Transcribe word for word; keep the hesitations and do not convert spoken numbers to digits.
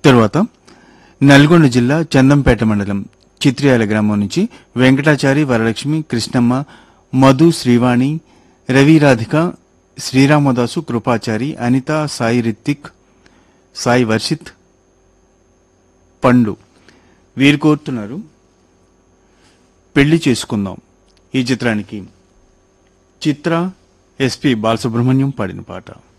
తరువాత నల్గొండ జిల్లా చందంపేట మండలం చిత్రియాల గ్రామం నుంచి వెంకటాచారి, వరలక్ష్మి, కృష్ణమ్మ, మధు, శ్రీవాణి, రవి, రాధిక, శ్రీరామదాసు, కృపాచారి, అనిత, సాయి రిత్తిక్, సాయి వర్షిత్, పండు వీరు కోరుతున్నారు పెళ్లి చేసుకుందాం ఈ చిత్రానికి చిత్ర, ఎస్పి బాలసుబ్రహ్మణ్యం పాడిన పాట.